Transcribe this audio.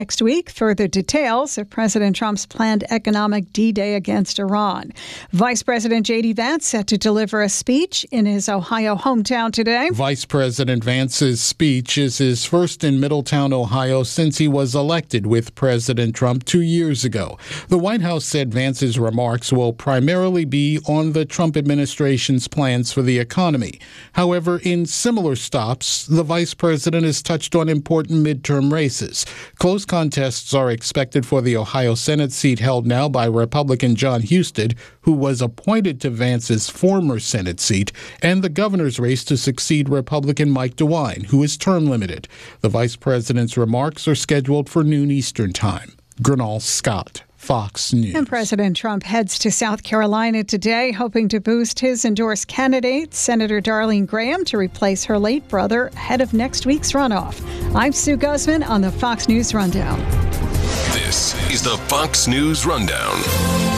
Next week, further details of President Trump's planned economic D-Day against Iran. Vice President J.D. Vance set to deliver a speech in his Ohio hometown today. Vice President Vance's speech is his first in Middletown, Ohio, since he was elected with President Trump 2 years ago. The White House said Vance's remarks will primarily be on the Trump administration's plans for the economy. However, in similar stops, the vice president has touched on important midterm races. Close contests are expected for the Ohio Senate seat held now by Republican Jon Husted, who was appointed to Vance's former Senate seat, and the governor's race to succeed Republican Mike DeWine, who is term limited. The vice president's remarks are scheduled for noon Eastern Time. Gernal Scott, Fox News. And President Trump heads to South Carolina today, hoping to boost his endorsed candidate, Senator Darlene Graham, to replace her late brother ahead of next week's runoff. I'm Sue Guzman on the Fox News Rundown. This is the Fox News Rundown.